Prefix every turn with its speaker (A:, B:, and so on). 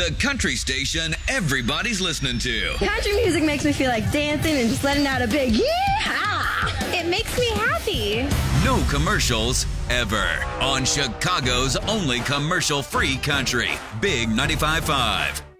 A: the country station everybody's listening to.
B: Country music makes me feel like dancing and just letting out a big yee-haw.
C: It makes me happy.
A: No commercials ever on Chicago's only commercial-free country, Big 95.5.